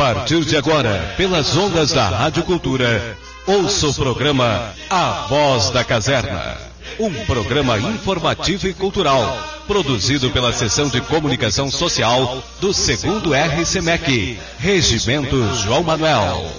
partir de agora, pelas ondas da Rádio Cultura, ouça o programa A Voz da Caserna. Um programa informativo e cultural, produzido pela Seção de Comunicação Social do 2º RCMEC, Regimento João Manuel.